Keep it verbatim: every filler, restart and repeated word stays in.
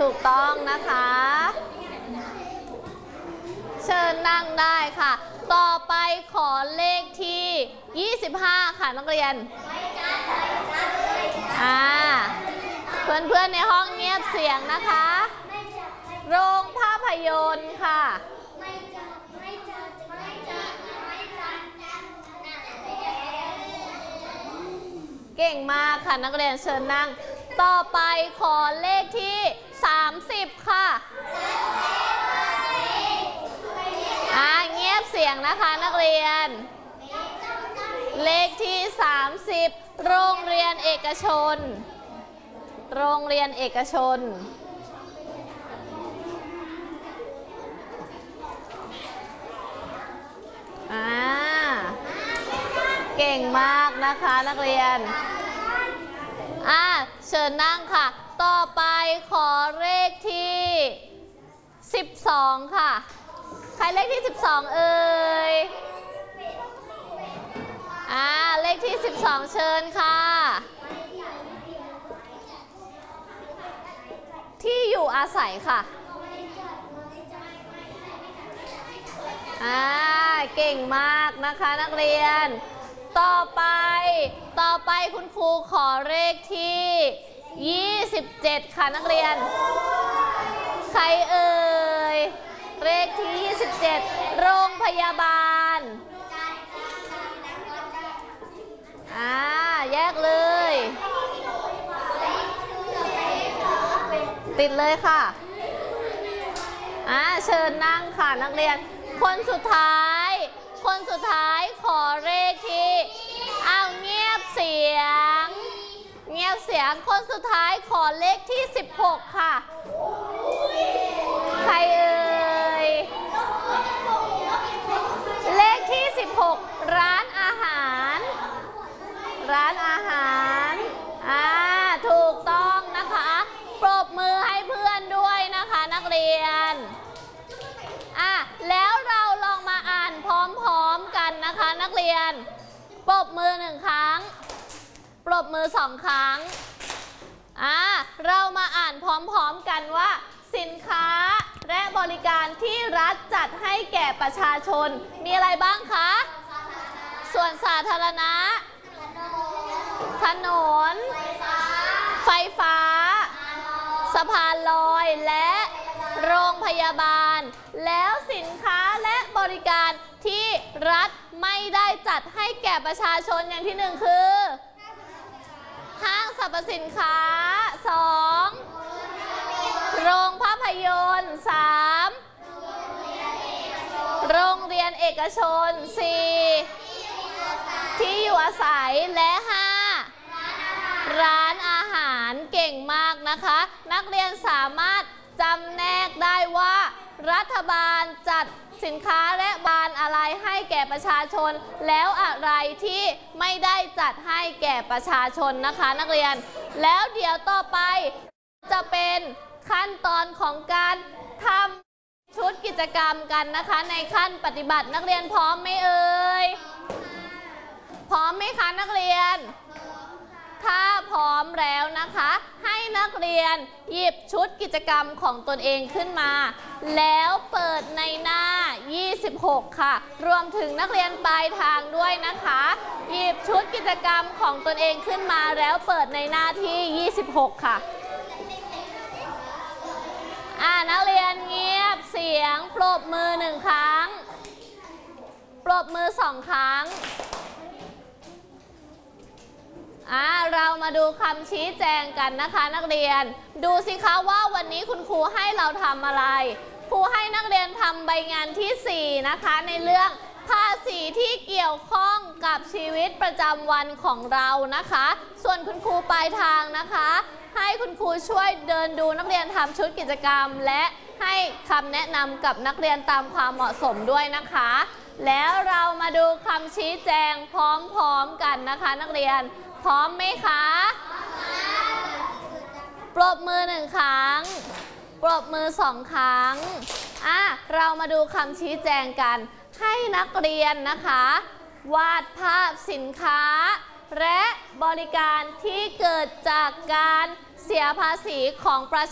กต้องนะคะเชิญนั่งได้ค่ะต่อไปขอเลขที่ยี่สิบห้าค่ะนักเรียนอ่าเพื่อนๆในห้องเงียบเสียงนะคะโรงภาพยนตร์ค่ะเก่งมากค่ะนักเรียนเชิญนั่งต่อไปขอเลขที่สามสิบค่ะอ่าเงียบเสียงนะคะนักเรียนเลขที่สามสิบโรงเรียนเอกชนโรงเรียนเอกชนอ่าเก่งมากนะคะนักเรียนอ่าเชิญนั่งค่ะต่อไปขอเลขที่สิบสองค่ะใครเลขที่สิบสองเอ่ยอ่าเลขที่สิบสองเชิญค่ะที่อยู่อาศัยค่ะอ่าเก่งมากนะคะนักเรียนต่อไปต่อไปคุณครูขอเลขที่ยี่สิบเจ็ดค่ะนักเรียนใครเอ่ยเลขที่ยี่สิบเจ็ดโรงพยาบาลอ่าแยกเลยติดเลยค่ะอ่าเชิญนั่งค่ะนักเรียนคนสุดท้ายคนสุดท้ายขอเลขที่อ้าวเงียบเสียงเงียบเสียงคนสุดท้ายขอเลขที่สิบหกค่ะใครเอ่ยเลขที่สิบหกร้านอาหารร้านอาหารอ่าถูกต้องนะคะปรบมือให้เพื่อนด้วยนะคะนักเรียนอ่ะแล้วเราลองมาอ่านพร้อมๆกันนะคะนักเรียนปรบมือหนึ่งครั้งปรบมือสองครั้งอ่ะเรามาอ่านพร้อมๆกันว่าสินค้าและบริการที่รัฐจัดให้แก่ประชาชนมีอะไรบ้างคะส่วนสาธารณะถนนไฟฟ้าสะพานลอยและโรงพยาบาลแล้วสินค้าและบริการที่รัฐไม่ได้จัดให้แก่ประชาชนอย่างที่หนึ่งคือห้างสรรพสินค้าสองโรงภาพยนตร์สามโรงเรียนเอกชนสี่ที่อยู่อาศัยและห้าร้านอาหารเก่งมากนะคะนักเรียนสามารถจำแนกได้ว่ารัฐบาลจัดสินค้าและบริการอะไรให้แก่ประชาชนแล้วอะไรที่ไม่ได้จัดให้แก่ประชาชนนะคะนักเรียนแล้วเดี๋ยวต่อไปจะเป็นขั้นตอนของการทำชุดกิจกรรมกันนะคะในขั้นปฏิบัตินักเรียนพร้อมไหมเอ่ยพร้อมไหมคะนักเรียนถ้าพร้อมแล้วนะคะให้นักเรียนหยิบชุดกิจกรรมของตนเองขึ้นมาแล้วเปิดในหน้ายี่สิบหกค่ะรวมถึงนักเรียนปลายทางด้วยนะคะหยิบชุดกิจกรรมของตนเองขึ้นมาแล้วเปิดในหน้าที่ยี่สิบหกค่ะอ่านักเรียนเงียบเสียงปรบมือหนึ่งครั้งปรบมือสองครั้งอ่าเรามาดูคำชี้แจงกันนะคะนักเรียนดูสิคะว่าวันนี้คุณครูให้เราทำอะไรครูให้นักเรียนทำใบงานที่สี่นะคะในเรื่องภาษีที่เกี่ยวข้องกับชีวิตประจำวันของเรานะคะส่วนคุณครูปลายทางนะคะให้คุณครูช่วยเดินดูนักเรียนทำชุดกิจกรรมและให้คำแนะนำกับนักเรียนตามความเหมาะสมด้วยนะคะแล้วเรามาดูคำชี้แจงพร้อมๆกันนะคะนักเรียนพร้อมไหมคะปรบมือหนึ่งครั้งปรบมือสองครั้งอ่ะเรามาดูคำชี้แจงกันให้นักเรียนนะคะวาดภาพสินค้าและบริการที่เกิดจากการเสียภาษีของประ